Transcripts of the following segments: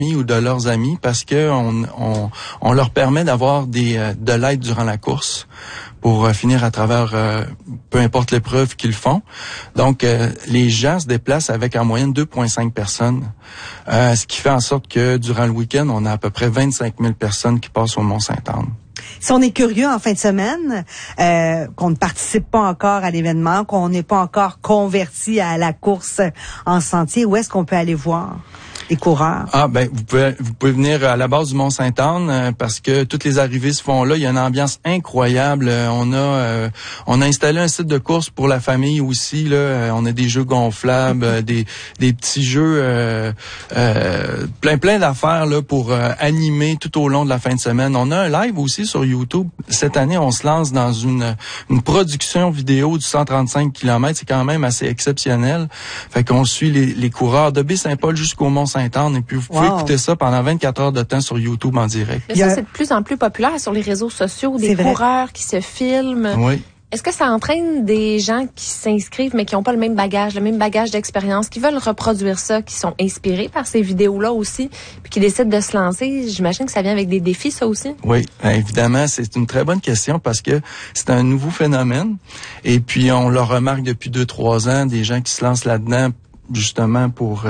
ou de leurs amis parce que on leur permet d'avoir de l'aide durant la course pour finir à travers peu importe l'épreuve qu'ils font. Donc, les gens se déplacent avec en moyenne 2,5 personnes, ce qui fait en sorte que durant le week-end, on a à peu près 25 000 personnes qui passent au Mont-Sainte-Anne. Si on est curieux en fin de semaine, qu'on ne participe pas encore à l'événement, qu'on n'est pas encore converti à la course en sentier, où est-ce qu'on peut aller voir les coureurs? Vous pouvez venir à la base du Mont-Sainte-Anne parce que toutes les arrivées se font là. Il y a une ambiance incroyable. On a installé un site de course pour la famille aussi. Là, on a des jeux gonflables, des petits jeux, plein d'affaires là pour animer tout au long de la fin de semaine. On a un live aussi sur YouTube. Cette année, on se lance dans une production vidéo du 135 km. C'est quand même assez exceptionnel. Fait qu'on suit les coureurs de Baie-Saint-Paul jusqu'au Mont-Sainte-Anne. Et puis, vous pouvez écouter ça pendant 24 heures de temps sur YouTube en direct. Mais ça, c'est de plus en plus populaire sur les réseaux sociaux, des coureurs qui se filment. Oui. Est-ce que ça entraîne des gens qui s'inscrivent mais qui n'ont pas le même bagage d'expérience, qui veulent reproduire ça, qui sont inspirés par ces vidéos-là aussi, puis qui décident de se lancer? J'imagine que ça vient avec des défis, ça aussi? Oui, évidemment, c'est une très bonne question parce que c'est un nouveau phénomène. Et puis, on le remarque depuis 2-3 ans, des gens qui se lancent là-dedans justement pour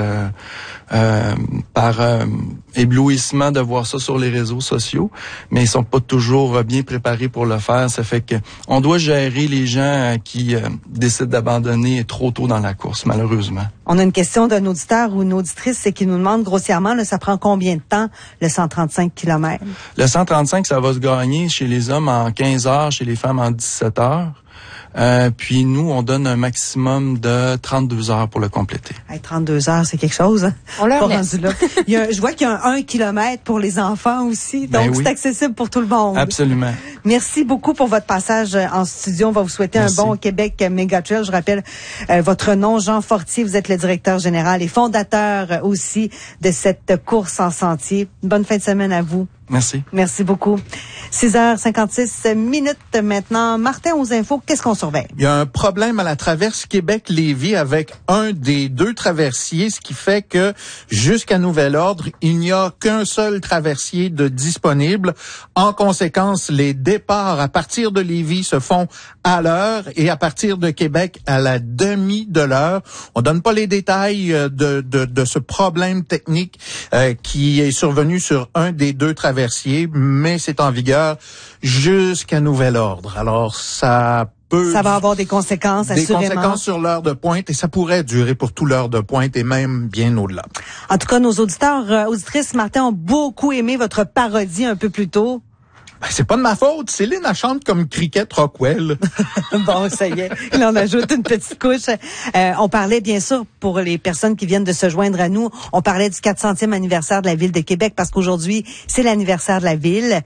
par éblouissement de voir ça sur les réseaux sociaux, mais ils sont pas toujours bien préparés pour le faire. Ça fait que on doit gérer les gens qui décident d'abandonner trop tôt dans la course, malheureusement. On a une question d'un auditeur ou une auditrice qui nous demande grossièrement, là, ça prend combien de temps, le 135 km? Le 135, ça va se gagner chez les hommes en 15 heures, chez les femmes en 17 heures. Puis nous, on donne un maximum de 32 heures pour le compléter. 32 heures, c'est quelque chose. Hein? On leur laisse. Je vois qu'il y a un 1 kilomètre pour les enfants aussi, donc c'est accessible pour tout le monde. Absolument. Merci beaucoup pour votre passage en studio. On va vous souhaiter un bon Québec Méga Trail. Je rappelle votre nom, Jean Fortier. Vous êtes le directeur général et fondateur aussi de cette course en sentier. Bonne fin de semaine à vous. Merci. Merci beaucoup. 6h56 maintenant. Martin, aux infos, qu'est-ce qu'on surveille? Il y a un problème à la traverse Québec-Lévis avec un des deux traversiers, ce qui fait que jusqu'à nouvel ordre, il n'y a qu'un seul traversier de disponible. En conséquence, les départs à partir de Lévis se font à l'heure et à partir de Québec à la demi de l'heure. On donne pas les détails de ce problème technique qui est survenu sur un des deux traversiers, mais c'est en vigueur jusqu'à nouvel ordre. Alors, ça va avoir des conséquences, assurément. Des conséquences sur l'heure de pointe et ça pourrait durer pour tout l'heure de pointe et même bien au-delà. En tout cas, nos auditeurs, auditrices, Martin, ont beaucoup aimé votre parodie un peu plus tôt. C'est pas de ma faute. Céline, elle chante comme Cricket Rockwell. Bon, ça y est. Il en ajoute une petite couche. On parlait, bien sûr, pour les personnes qui viennent de se joindre à nous, on parlait du 400e anniversaire de la Ville de Québec parce qu'aujourd'hui, c'est l'anniversaire de la Ville.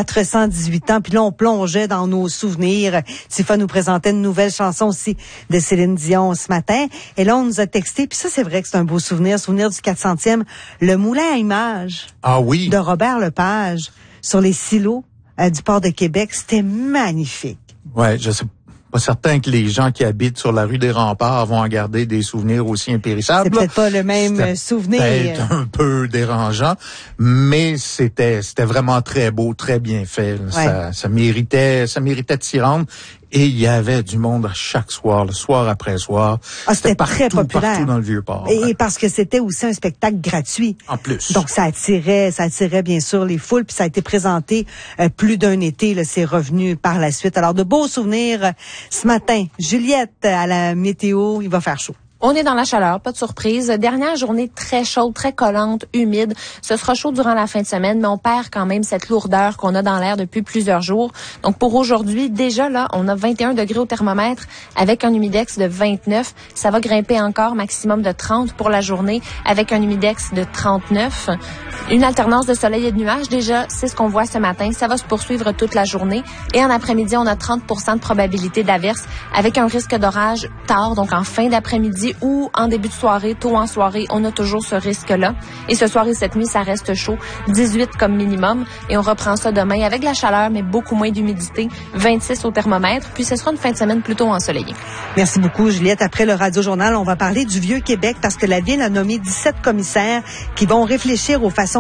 418 ans. Puis là, on plongeait dans nos souvenirs. Tifa nous présentait une nouvelle chanson aussi de Céline Dion ce matin. Et là, on nous a texté. Puis ça, c'est vrai que c'est un beau souvenir. Souvenir du 400e. Le moulin à images. Ah oui. De Robert Lepage sur les silos du port de Québec. C'était magnifique. Ouais, je sais pas certain que les gens qui habitent sur la rue des Remparts vont en garder des souvenirs aussi impérissables. C'est peut-être pas le même souvenir. C'était un peu dérangeant, mais c'était vraiment très beau, très bien fait. Ouais. Ça méritait de s'y rendre. Et il y avait du monde à chaque soir, le soir après soir. C'était très populaire. Partout dans le Vieux-Port. Et parce que c'était aussi un spectacle gratuit. En plus. Donc ça attirait bien sûr les foules, puis ça a été présenté plus d'un été, là, c'est revenu par la suite. Alors de beaux souvenirs ce matin. Juliette, à la météo, il va faire chaud. On est dans la chaleur, pas de surprise. Dernière journée très chaude, très collante, humide. Ce sera chaud durant la fin de semaine, mais on perd quand même cette lourdeur qu'on a dans l'air depuis plusieurs jours. Donc pour aujourd'hui, déjà là, on a 21 degrés au thermomètre avec un humidex de 29. Ça va grimper encore, maximum de 30 pour la journée avec un humidex de 39. Une alternance de soleil et de nuages, déjà, c'est ce qu'on voit ce matin. Ça va se poursuivre toute la journée. Et en après-midi, on a 30% de probabilité d'averse avec un risque d'orage tard, donc en fin d'après-midi ou en début de soirée, tôt en soirée, on a toujours ce risque-là. Et ce soir et cette nuit, ça reste chaud, 18 comme minimum. Et on reprend ça demain avec de la chaleur, mais beaucoup moins d'humidité, 26 au thermomètre. Puis ce sera une fin de semaine plutôt ensoleillée. Merci beaucoup, Juliette. Après le Radio-Journal, on va parler du Vieux-Québec parce que la Ville a nommé 17 commissaires qui vont réfléchir aux façons